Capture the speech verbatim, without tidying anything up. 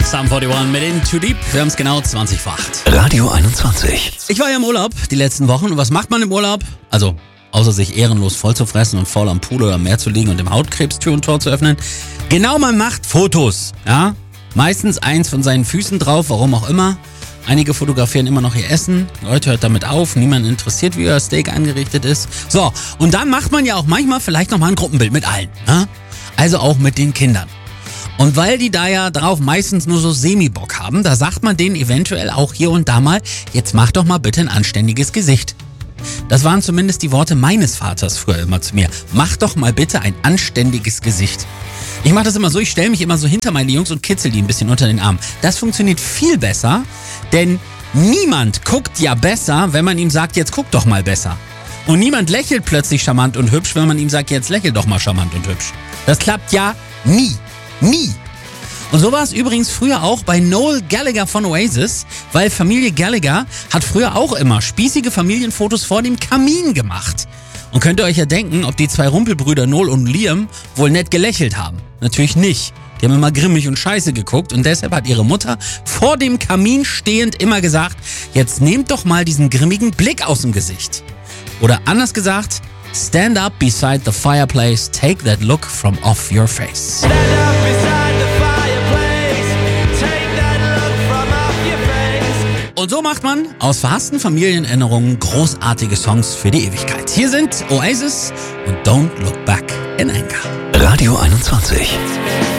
Sum einundvierzig mit In Too Deep. Wir haben es genau zwanzig vor acht. Radio einundzwanzig. Ich war ja im Urlaub die letzten Wochen. Und was macht man im Urlaub? Also, außer sich ehrenlos voll zu fressen und faul am Pool oder am Meer zu liegen und dem Hautkrebs Tür und Tor zu öffnen. Genau, man macht Fotos. Ja? Meistens eins von seinen Füßen drauf, warum auch immer. Einige fotografieren immer noch ihr Essen. Leute, hört damit auf. Niemand interessiert, wie euer Steak angerichtet ist. So, und dann macht man ja auch manchmal vielleicht nochmal ein Gruppenbild mit allen. Ne? Also auch mit den Kindern. Und weil die da ja drauf meistens nur so Semi-Bock haben, da sagt man denen eventuell auch hier und da mal, jetzt mach doch mal bitte ein anständiges Gesicht. Das waren zumindest die Worte meines Vaters früher immer zu mir. Mach doch mal bitte ein anständiges Gesicht. Ich mache das immer so, ich stelle mich immer so hinter meine Jungs und kitzel die ein bisschen unter den Arm. Das funktioniert viel besser, denn niemand guckt ja besser, wenn man ihm sagt, jetzt guck doch mal besser. Und niemand lächelt plötzlich charmant und hübsch, wenn man ihm sagt, jetzt lächel doch mal charmant und hübsch. Das klappt ja nie. Nie. Und so war es übrigens früher auch bei Noel Gallagher von Oasis, weil Familie Gallagher hat früher auch immer spießige Familienfotos vor dem Kamin gemacht. Und könnt ihr euch ja denken, ob die zwei Rumpelbrüder Noel und Liam wohl nett gelächelt haben. Natürlich nicht. Die haben immer grimmig und scheiße geguckt und deshalb hat ihre Mutter vor dem Kamin stehend immer gesagt, jetzt nehmt doch mal diesen grimmigen Blick aus dem Gesicht. Oder anders gesagt, stand up beside the fireplace, take that look from off your face. Stand up beside the fireplace, take that look from off your face. Und so macht man aus verhassten Familienerinnerungen großartige Songs für die Ewigkeit. Hier sind Oasis und Don't Look Back in Anger. Radio einundzwanzig.